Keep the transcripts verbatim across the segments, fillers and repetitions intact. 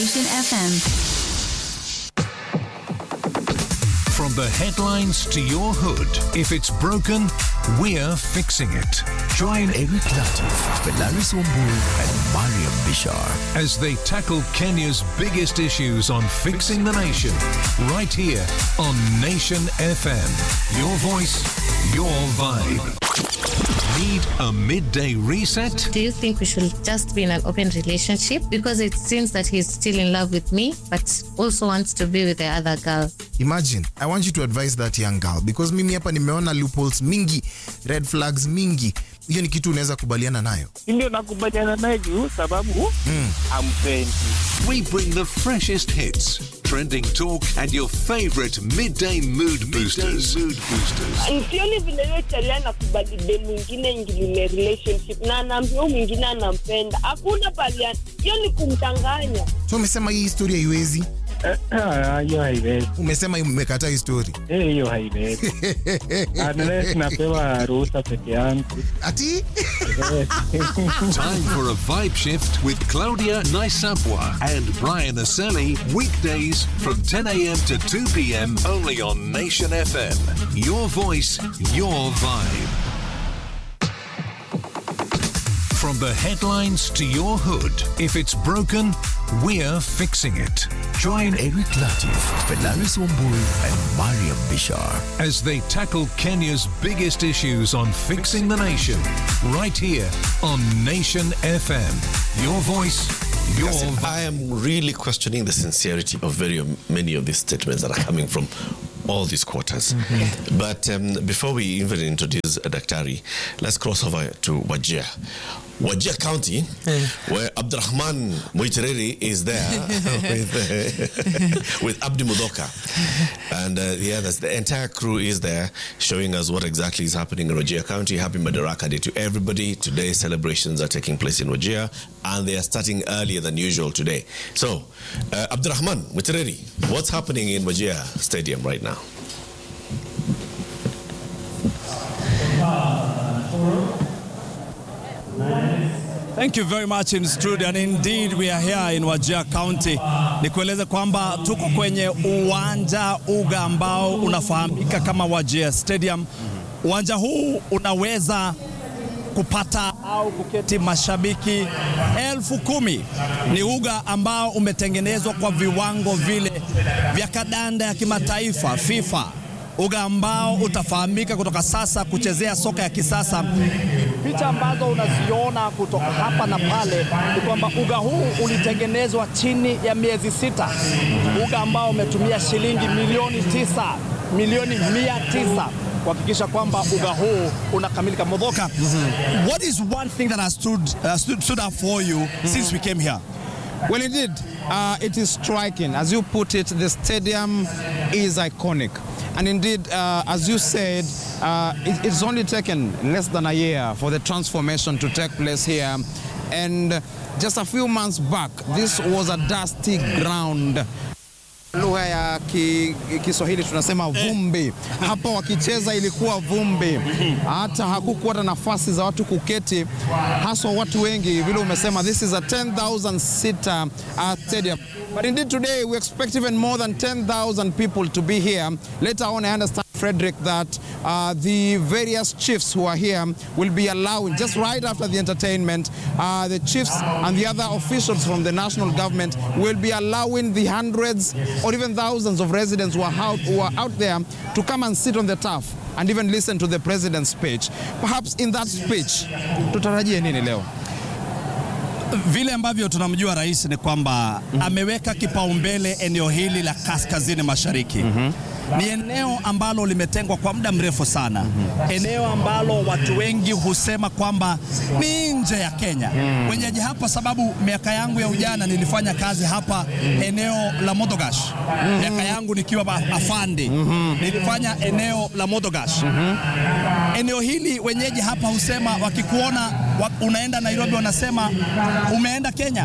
Nation F M. From the headlines to your hood, if it's broken, we're fixing it. Join Eric Latif, Velaris Wambui, and Mariam Bishar as they tackle Kenya's biggest issues on Fixing the Nation, right here on Nation F M. Your voice, your vibe. Need a midday reset? Do you think we should just be in an open relationship? Because it seems that he's still in love with me, but also wants to be with the other girl. Imagine, I want you to advise that young girl, because mimi hapa nimeona loopholes mingi, red flags mingi. Hiyo ni kitu unaweza kubaliana nayo? Ndio nakubaliana nayo juu sababu mm. ampendi. We bring the freshest hits, trending talk and your favorite midday mood boosters. Mood boosters. Sioni vile yote Talia nakubali dem mwingine ingine relationship na anaambia mwingine anampenda. Hakuna baliana. Hiyo ni kumtanganya. So umesema hii historia haiwezi? Ah, hiyo haiwezi. Umesema umekataa hii story? Eh, hiyo haiwezi. Unless napewa ruhusa peke yangu. Ati? Time for a vibe shift with Claudia Naisabwa and Brian Aseli, weekdays from ten a.m. to two p.m. only on Nation F M. Your voice, your vibe. From the headlines to your hood, if it's broken, we're fixing it. Join Eric Latif, Velaris Wambui, and Mariam Bishar as they tackle Kenya's biggest issues on Fixing the Nation, right here on Nation F M. Your voice, your vibe. I am really questioning the sincerity of very many of these statements that are coming from all these quarters. Mm-hmm. But um, before we even introduce uh, Daktari, let's cross over to Wajir. Wajir County, mm. where Abdurrahman Muitireri is there with, uh, with Abdi Mudoka. And uh, the others, the entire crew is there showing us what exactly is happening in Wajir County. Happy Madaraka Day to everybody. Today, celebrations are taking place in Wajir, and they are starting earlier than usual today. So, uh, Abdurrahman Muitireri, what's happening in Wajir Stadium right now? Thank you very much in studio, and indeed we are here in Wajir County. Nikueleze kwamba tuko kwenye uwanja uga ambao unafahamika kama Wajir Stadium. Uwanja huu unaweza kupata au kuketi mashabiki elfu kumi. Ni uga ambao umetengenezwa kwa viwango vile vya kadanda ya kimataifa FIFA. Uga ambao utafahamika kutoka sasa kuchezea soka ya kisasa. Picha ambazo unaziona kutoka hapa na pale ni kwamba uga huu ulitengenezwa chini ya miezi sita. Uga ambao umetumia shilingi milioni tisa, milioni mia tisa kuhakikisha kwamba uga huu unakamilika. Mudoka, mm-hmm. What is one thing that has stood, uh, stood, stood up for you mm-hmm. since we came here? Well, indeed, uh, it is striking. As you put it, the stadium is iconic. And indeed, uh, as you said, uh, it, it's only taken less than a year for the transformation to take place here. And just a few months back, this was a dusty ground. Lugha ya ki, Kiswahili tunasema vumbi. Hapa wakicheza ilikuwa vumbi. Hata hakukuwa na nafasi za watu kuketi, haswa watu wengi. Vile umesema, this is a ten thousand seater uh, stadium. But indeed today we expect even more than ten thousand people to be here. Later on, I understand, Frederick, that uh, the various chiefs who are here will be allowing, just right after the entertainment, uh, the chiefs and the other officials from the national government will be allowing the hundreds or even thousands of residents who are out, who are out there to come and sit on the turf and even listen to the president's speech. Perhaps in that speech, tutarajie nini leo? Vile ambavyo tunamjua rais ni kwamba mm-hmm. ameweka kipaumbele eneo hili la kaskazini mashariki. Mm-hmm. Ni eneo ambalo limetengwa kwa muda mrefu sana. Mm-hmm. Eneo ambalo watu wengi husema kwamba ni nje ya Kenya. Mm-hmm. Wenyeji hapa, sababu miaka yangu ya ujana nilifanya kazi hapa eneo la Modogash. Mm-hmm. Miaka yangu nikiwa afande. Mm-hmm. Nilifanya eneo la Modogash. Mm-hmm. Eneo hili wenyeji hapa husema wakikuona unaenda Nairobi wanasema umeenda Kenya.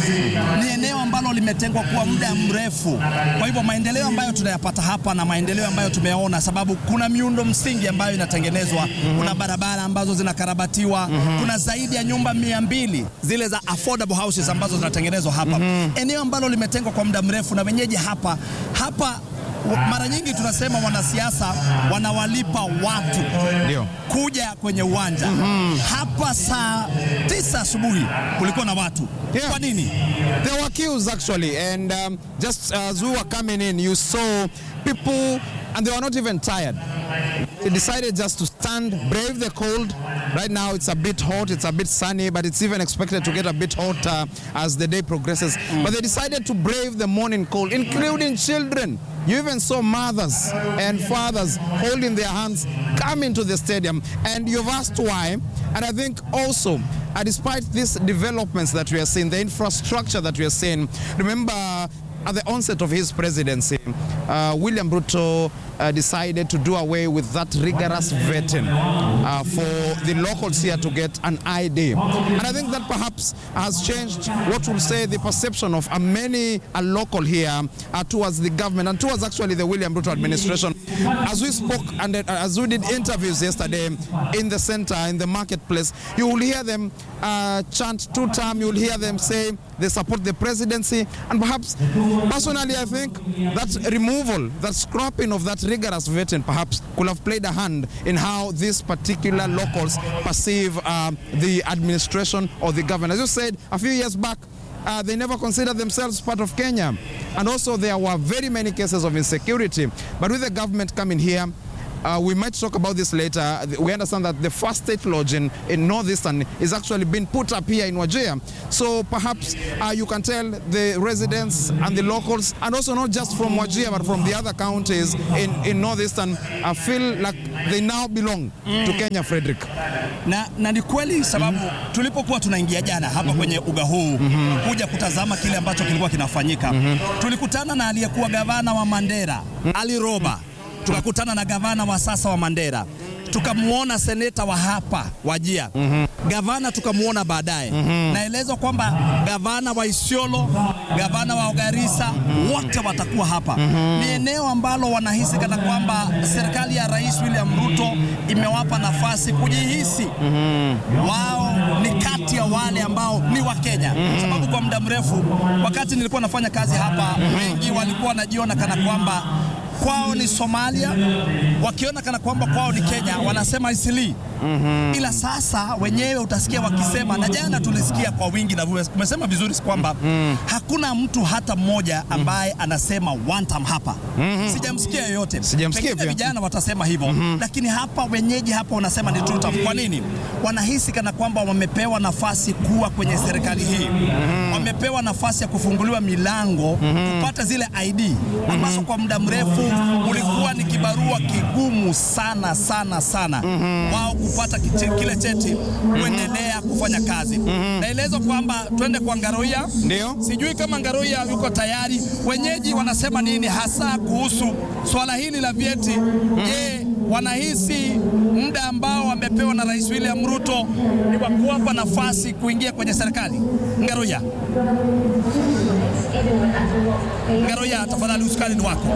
Ni eneo ambalo limetengwa kwa muda mrefu. Kwa hivyo maendeleo ambayo tunayapata hapa na maendeleo ambayo tumeona, sababu kuna miundo msingi ambayo inatengenezwa, mm-hmm. kuna barabara ambazo zinakarabatiwa, mm-hmm. kuna zaidi ya nyumba mia mbili zile za affordable houses ambazo zinatengenezwa hapa. Mm-hmm. Eneo ambalo limetengwa kwa muda mrefu na wenyeji hapa hapa mara nyingi tunasema wanasiasa wanawalipa watu Dio. kuja kwenye uwanja. Mm-hmm. Hapa saa tisa asubuhi kulikuwa na watu. Yeah. Kwa nini? There were queues actually, and um, just as we were coming in, you saw people, and they were not even tired. They decided just to stand, brave the cold. Right now it's a bit hot, it's a bit sunny, but it's even expected to get a bit hotter as the day progresses. Mm. But they decided to brave the morning cold, including children. You even saw mothers and fathers holding their hands come into the stadium. And you've asked why. And I think also, uh, despite these developments that we are seeing, the infrastructure that we are seeing, remember at the onset of his presidency, uh, William Ruto uh, decided to do away with that rigorous vetting uh, for the locals here to get an I D. And I think that perhaps has changed what we'll say the perception of uh, many a local here uh, towards the government and towards actually the William Ruto administration. As we spoke and uh, as we did interviews yesterday in the center, in the marketplace, you will hear them uh, chant two-term, you will hear them say they support the presidency, and perhaps personally I think that removal, that scrapping of that rigorous vetting perhaps could have played a hand in how these particular locals perceive uh, the administration or the government. As you said, a few years back, Uh, they never considered themselves part of Kenya. And also there were very many cases of insecurity. But with the government coming here, Uh, we might talk about this later. We understand that the first state lodge in, in Northeastern is actually being put up here in Wajir. So perhaps uh, you can tell the residents and the locals, and also not just from Wajir, but from the other counties in, in Northeastern, uh, feel like they now belong mm. to Kenya, Frederick. Na, na ni kweli sababu mm-hmm. tulipokuwa tunaingia jana hapa mm-hmm. kwenye uga huu mm-hmm. kuja kutazama kile ambacho kilikuwa kinafanyika, mm-hmm. tulikutana na aliyekuwa gavana wa Mandera, mm-hmm. Ali Roba. Tukakutana na gavana wa sasa wa Mandera, tukamuona seneta wa hapa Wajir, mm-hmm. gavana tukamuona baadaye, mm-hmm. naelezwa kwamba gavana wa Isiolo, gavana wa Garissa, mm-hmm. wote watakuwa hapa. Mm-hmm. Ni eneo ambalo wanahisi kana kwamba serikali ya Rais William Ruto imewapa nafasi kujihisi mm-hmm. wao ni kati ya wale ambao ni wa Kenya. Mm-hmm. Sababu kwa muda mrefu wakati nilikuwa nafanya kazi hapa, mm-hmm. wengi walikuwa wanajiona kana kwamba kwao ni Somalia, wakiona kana kwamba kwao ni Kenya, wanasema Isili. Mm-hmm. Ila sasa wenyewe utasikia wakisema, na jana tulisikia kwa wingi na umesema vizuri kwamba mm-hmm. hakuna mtu hata mmoja ambaye anasema one time hapa. Mm-hmm. Sijamsikia yoyote. Sijamsikia pia. Vijana watasema hivyo. Mm-hmm. Lakini hapa wenyeji hapa wanasema ni two time. Kwa nini? Wanahisi kana kwamba wamepewa nafasi kuwa kwenye serikali hii. Mm-hmm. Wamepewa nafasi ya kufunguliwa milango, mm-hmm. kupata zile I D ambazo mm-hmm. kwa muda mrefu ulikuwa ni kibarua kigumu sana sana sana. Mm-hmm. Wao kupata kile cheti kuendelea kufanya kazi. Mm-hmm. Naelezwa kwamba twende kwa Ngaroia. Ndio. Sijui kama Ngaroia yuko tayari. Wenyeji wanasema nini hasa kuhusu swala hili la vyeti? Mm-hmm. Je, wanahisi muda ambao wamepewa na Rais William Ruto ni wa kuwapa nafasi kuingia kwenye serikali? Ngaroia. Ngaroia, tafadhali uskani ni wako.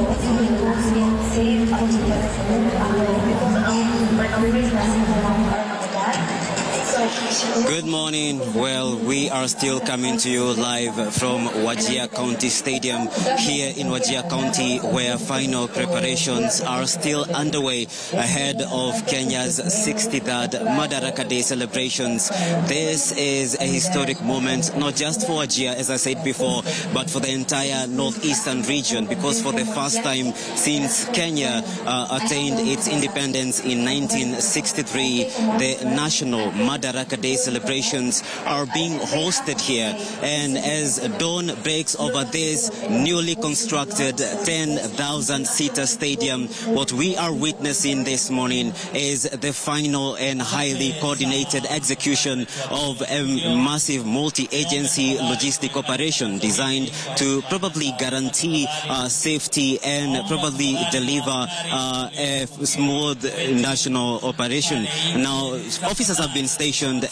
Good morning. Well, we are still coming to you live from Wajir County Stadium here in Wajir County, where final preparations are still underway ahead of Kenya's sixty-third Madaraka Day celebrations. This is a historic moment, not just for Wajir, as I said before, but for the entire northeastern region, because for the first time since Kenya uh, attained its independence in nineteen sixty-three, the national Madaraka Day celebrations are being hosted here. And as dawn breaks over this newly constructed ten thousand seater stadium, what we are witnessing this morning is the final and highly coordinated execution of a massive multi-agency logistic operation designed to probably guarantee uh, safety and probably deliver uh, a smooth national operation. Now, officers have been stationed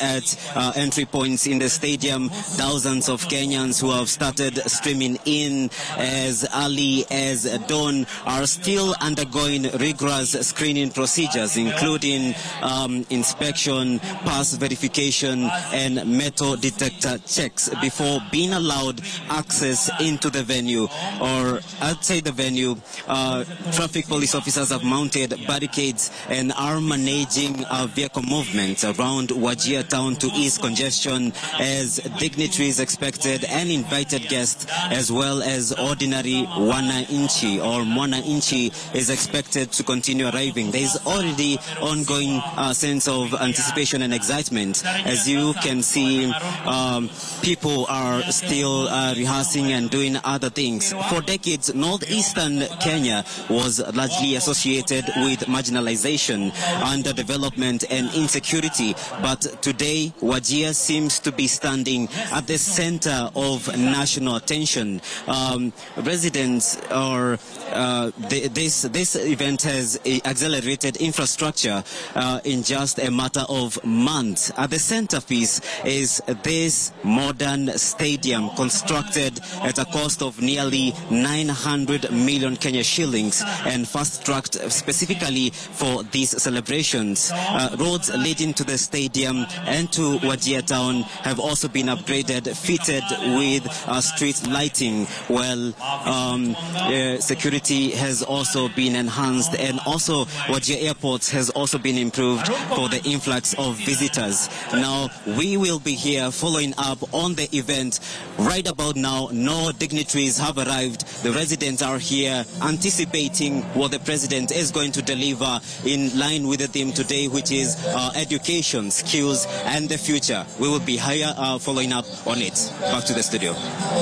at uh, entry points in the stadium. Thousands of Kenyans who have started streaming in as early as dawn are still undergoing rigorous screening procedures, including um, inspection, pass verification, and metal detector checks before being allowed access into the venue. Or outside the venue, uh, traffic police officers have mounted barricades and are managing uh, vehicle movements around Wajir town to ease congestion as dignitaries expected and invited guests, as well as ordinary wananchi or mwananchi is expected to continue arriving. There is already ongoing uh, sense of anticipation and excitement. As you can see, um, people are still uh, rehearsing and doing other things. For decades, northeastern Kenya was largely associated with marginalization, underdevelopment, and insecurity. But today, Wajir seems to be standing at the center of national attention. Um, residents or uh, the, this this event has accelerated infrastructure uh, in just a matter of months. At the centerpiece is this modern stadium constructed at a cost of nearly nine hundred million Kenya shillings and fast-tracked specifically for these celebrations. Uh, roads leading to the stadium and to Wajir town have also been upgraded, fitted with uh, street lighting, while um, uh, security has also been enhanced, and also Wajir Airport has also been improved for the influx of visitors. Now, we will be here following up on the event. Right about now, no dignitaries have arrived. The residents are here anticipating what the president is going to deliver in line with the theme today, which is uh, education, skills, and the future. We will be here uh, following up on it. Back to the studio.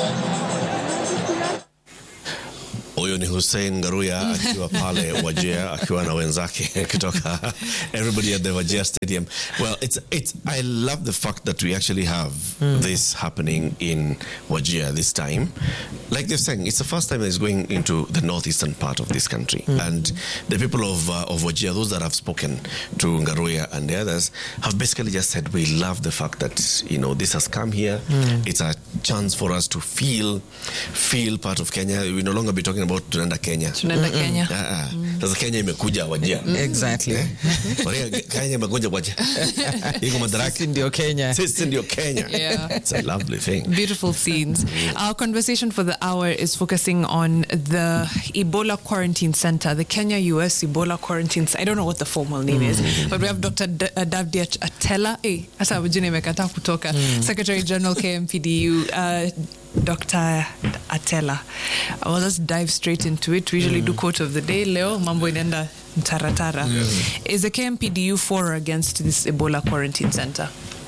Huyo ni Hussein Ngaruya akiwa pale Wajir akiwa na wenzake kutoka everybody at the Wajir Stadium. Well, it's it's I love the fact that we actually have mm. this happening in Wajir this time. Like they're saying, it's the first time it's going into the northeastern part of this country. Mm. And the people of uh, of Wajir, those that have spoken to Ngaruya and the others, have basically just said, we love the fact that, you know, this has come here. Mm. It's a chance for us to feel feel part of Kenya. We no longer be talking about tunaenda Kenya. Tunaenda Kenya. Ah, sasa Kenya imekuja Wajir. Exactly. Kenya imekuja Wajir. Iko madaraka. Sisi ndio Kenya. Sisi ndio Kenya. Yeah. It's a lovely thing. Beautiful scenes. Our conversation for the hour is focusing on the Ebola Quarantine Center, the Kenya U S Ebola Quarantine Center. I don't know what the formal name mm. is, but we have Doctor D- uh, Davdia Atela, eh, asa wajine imekataa kutoka, mm. Secretary General K M P D U, uh, Doctor Atela. I will just dive straight into it. We usually mm. do quote of the day. Leo, mambo inenda taratara. Mm. Is the K M P D U for or against this Ebola Quarantine Center?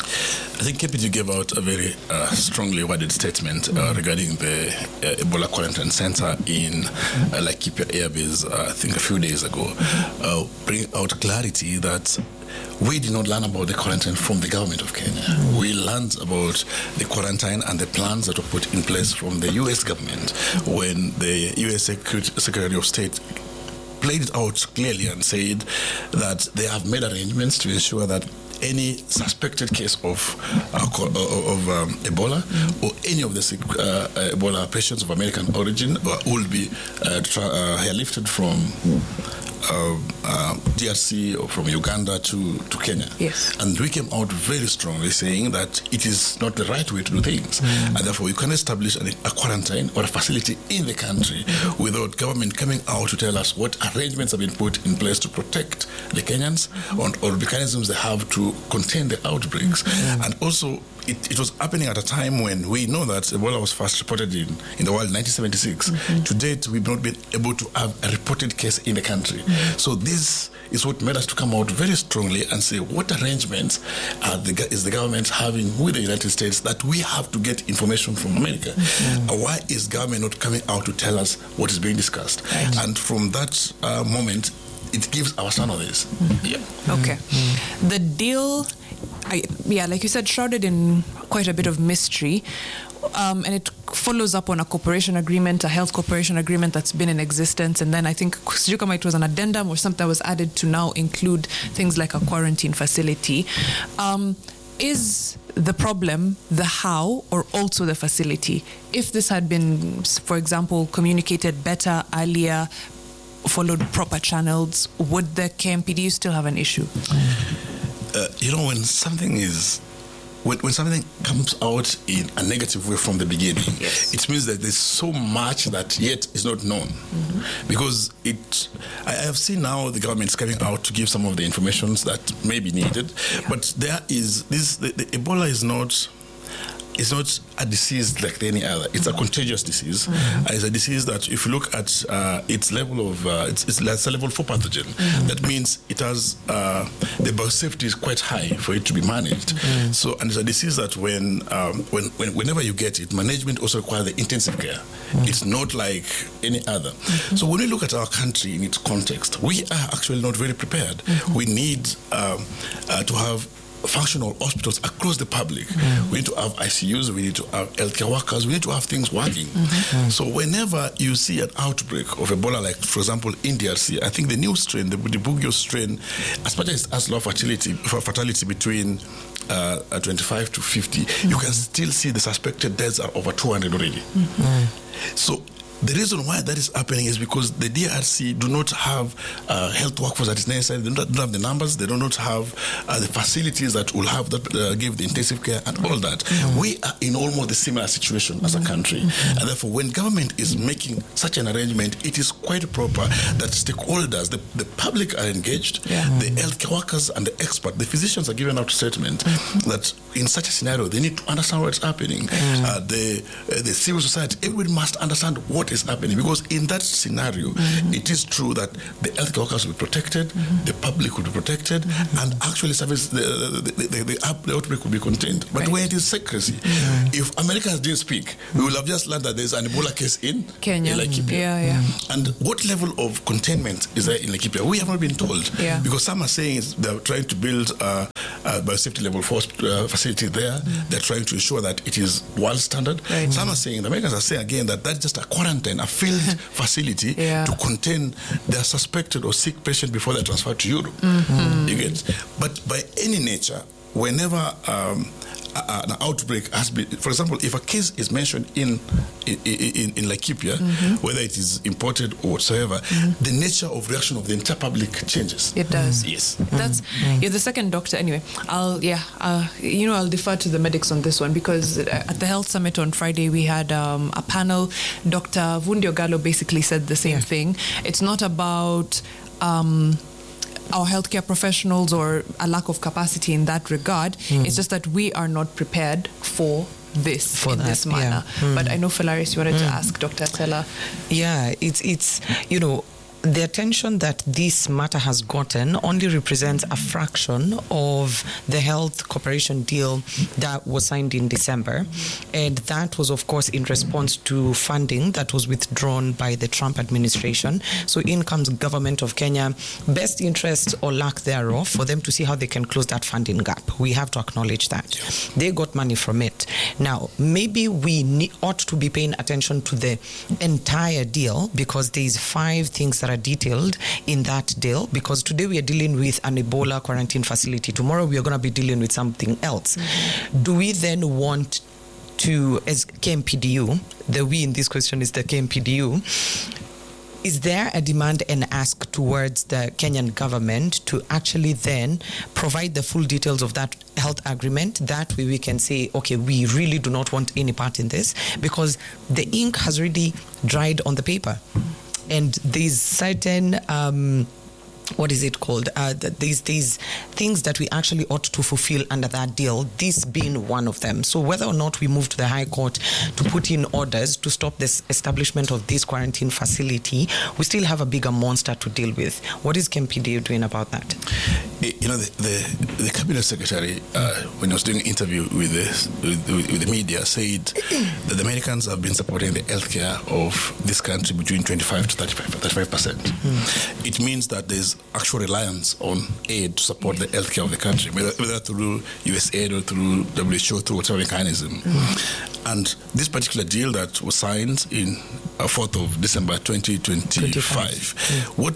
I think K M P D U gave out a very uh, strongly worded statement uh, mm. regarding the uh, Ebola Quarantine Center in uh, Laikipia Air Base, uh, I think a few days ago, uh, bring out clarity that we did not learn about the quarantine from the government of Kenya. Mm. We learned about the quarantine and the plans that were put in place from the U S government when the U S Secretary of State played it out clearly and said that they have made arrangements to ensure that any suspected case of uh, of um, Ebola mm. or any of the uh, Ebola patients of American origin uh, will be uh, tra- uh, airlifted from uh, uh, D R C or from Uganda to, to Kenya. Yes. And we came out very strongly saying that it is not the right way to do things. Mm. And therefore, you can establish an, a quarantine or a facility in the country mm. without government coming out to tell us what arrangements have been put in place to protect the Kenyans mm. or, or mechanisms they have to contain the outbreaks. Mm. And also, it, it was happening at a time when we know that Ebola was first reported in, in the world in nineteen seventy-six. Mm-hmm. To date, we've not been able to have a reported case in the country. Mm. So this is what made us to come out very strongly and say, what arrangements are the, is the government having with the United States that we have to get information from America? Mm-hmm. Uh, why is government not coming out to tell us what is being discussed? Right. And from that uh, moment, it gives our son of this. Mm-hmm. Yeah. Okay. Mm-hmm. The deal, I, yeah, like you said, shrouded in quite a bit of mystery. Um, and it follows up on a cooperation agreement, a health cooperation agreement that's been in existence. And then I think it was an addendum or something that was added to now include things like a quarantine facility. Um, is the problem the how or also the facility? If this had been, for example, communicated better, earlier, followed proper channels, would the K M P D U still have an issue? Uh, you know, when something is When, when something comes out in a negative way from the beginning, yes. it means that there's so much that yet is not known. Mm-hmm. Because it, I have seen now the government is coming out to give some of the information that may be needed, yeah. but there is this: the, the Ebola is not. It's not a disease like any other. It's a contagious disease. Mm-hmm. Uh, it's a disease that, if you look at uh, its level of, uh, it's, it's, it's a level four pathogen. Mm-hmm. That means it has, uh, the biosafety is quite high for it to be managed. Mm-hmm. So, and it's a disease that when, um, when, when, whenever you get it, management also requires the intensive care. Mm-hmm. It's not like any other. Mm-hmm. So when we look at our country in its context, we are actually not very prepared. Mm-hmm. We need um, uh, to have functional hospitals across the public. Mm-hmm. We need to have I C Us, we need to have healthcare workers, we need to have things working. Mm-hmm. So whenever you see an outbreak of Ebola, like for example in D R C, I think the new strain, the, the Bugio strain, as much as it has low fertility, fatality between uh, twenty-five to fifty, mm-hmm. you can still see the suspected deaths are over two hundred already. Mm-hmm. So the reason why that is happening is because the D R C do not have uh, health workforce that is necessary. They don't, don't have the numbers. They do not have uh, the facilities that will have that uh, give the intensive care and all that. Mm-hmm. We are in almost a similar situation as a country, mm-hmm. and therefore, when government is making such an arrangement, it is quite proper that stakeholders, the, the public, are engaged. Yeah. The healthcare workers and the experts, the physicians, are given out statement mm-hmm. that in such a scenario they need to understand what's happening. Mm-hmm. Uh, the uh, the civil society, everybody must understand what is happening, because in that scenario, mm-hmm. it is true that the healthcare workers will be protected, mm-hmm. the public will be protected, mm-hmm. and actually service the the, the, the, the, the outbreak will be contained. But right. when it is secrecy, mm-hmm. if Americans didn't speak, we will have just learned that there's an Ebola case in Kenya, in Laikipia. Yeah, yeah. Mm-hmm. And what level of containment is there in Laikipia? We have not been told. Yeah. Because some are saying they're trying to build uh, a biosafety level four uh, facility there. Mm-hmm. They're trying to ensure that it is world standard. Right. Some are saying, the Americans are saying again that that's just a quarantine, a field facility yeah. to contain their suspected or sick patient before they're transferred to Europe. Mm-hmm. You get? But by any nature, whenever um, a, an outbreak has been, for example, if a case is mentioned in in, in, in Laikipia, mm-hmm. whether it is imported or whatsoever, mm-hmm. the nature of reaction of the entire public changes. It does. Mm-hmm. Yes. That's mm-hmm. You're the second doctor. Anyway, I'll yeah, uh, you know, I'll defer to the medics on this one, because at the health summit on Friday we had um, a panel. Doctor Vundio Gallo basically said the same yeah. thing. It's not about Um, our healthcare professionals or a lack of capacity in that regard. Mm. It's just that we are not prepared for this for in that, this manner. Yeah. Mm. But I know, Phalaris, you wanted Mm. to ask Doctor Stella. Yeah, it's it's you know, the attention that this matter has gotten only represents a fraction of the health cooperation deal that was signed in December. And that was, of course, in response to funding that was withdrawn by the Trump administration. So in comes government of Kenya, best interest or lack thereof, for them to see how they can close that funding gap. We have to acknowledge that. They got money from it. Now, maybe we need, ought to be paying attention to the entire deal, because there's five things that are detailed in that deal, because today we are dealing with an Ebola quarantine facility. Tomorrow we are going to be dealing with something else. Mm-hmm. Do we then want to, as K M P D U, the we in this question is the K M P D U, is there a demand and ask towards the Kenyan government to actually then provide the full details of that health agreement? That way we can say, okay, we really do not want any part in this, because the ink has already dried on the paper. And there's certain, um, what is it called? Uh, these these things that we actually ought to fulfill under that deal, this being one of them. So whether or not we move to the High Court to put in orders to stop this establishment of this quarantine facility, we still have a bigger monster to deal with. What is K M P D U doing about that? You know, the, the, the cabinet secretary, uh, when he was doing an interview with the, with, with the media, said that the Americans have been supporting the healthcare of this country between twenty-five to thirty-five percent. Mm. It means that there's actual reliance on aid to support the healthcare of the country, whether, whether through U S aid or through W H O, through whatever mechanism. Mm. And this particular deal that was signed in uh, fourth of December twenty twenty-five, mm. what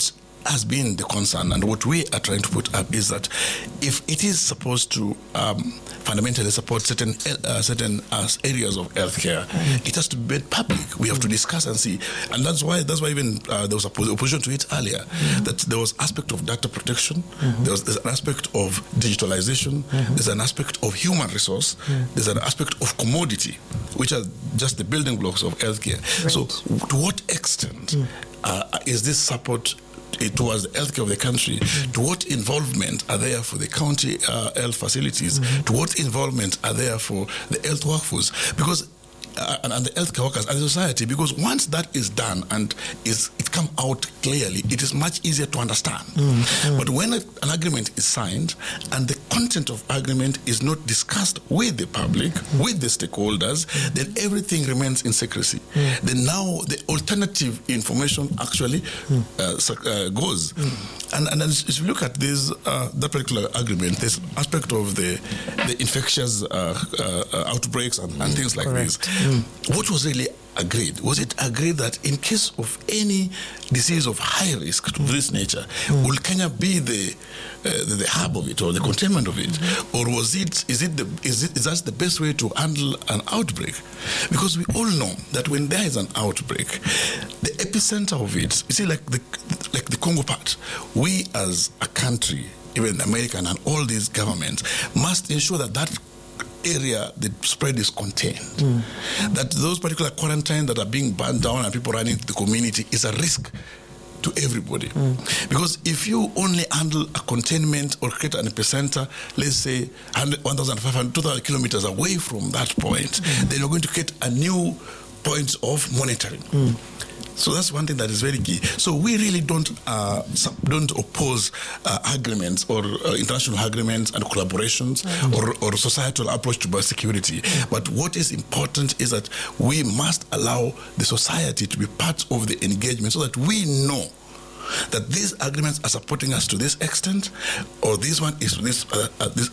has been the concern, and what we are trying to put up is that if it is supposed to um, fundamentally support certain uh, certain uh, areas of healthcare, mm. it has to be made public. We have to discuss and see, and that's why that's why even uh, there was opposition to it earlier. Mm. That there was aspect of data protection, mm-hmm. there was there's an aspect of digitalization, mm-hmm. there's an aspect of human resource, mm. there's an aspect of commodity, which are just the building blocks of healthcare. Right. So, to what extent mm. uh, is this support towards the healthcare of the country? Mm-hmm. To what involvement are there for the county uh, health facilities? Mm-hmm. To what involvement are there for the health workforce? Because uh, and, and the healthcare workers and the society, because once that is done and is it come out clearly, it is much easier to understand. Mm-hmm. But when a, an agreement is signed and the content of agreement is not discussed with the public, mm-hmm. with the stakeholders, mm-hmm. then everything remains in secrecy. Mm-hmm. Then now the alternative information actually mm-hmm. uh, uh, goes. Mm-hmm. And, and as you look at this, uh, that particular agreement, there's aspect of the the infectious uh, uh, outbreaks and, and things like Correct. This. Mm. What was really agreed? Was it agreed that in case of any disease of high risk to mm. this nature, mm. will Kenya be the, uh, the the hub of it or the containment of it, mm-hmm. or was it is it the is it is that the best way to handle an outbreak? Because we all know that when there is an outbreak, the epicenter of it, you see, like the like the Congo part, we as a country, even American and all these governments, must ensure that that area the spread is contained. Mm. That those particular quarantines that are being burned down and people running to the community is a risk to everybody. Mm. Because if you only handle a containment or create an epicenter, let's say one thousand five hundred, two thousand kilometers away from that point, mm. then you're going to create a new point of monitoring. Mm. So that's one thing that is very key. So we really don't uh, don't oppose uh, agreements or uh, international agreements and collaborations mm-hmm. or, or societal approach to biosecurity. Mm-hmm. But what is important is that we must allow the society to be part of the engagement so that we know that these agreements are supporting us to this extent, or this one is to this uh, uh, this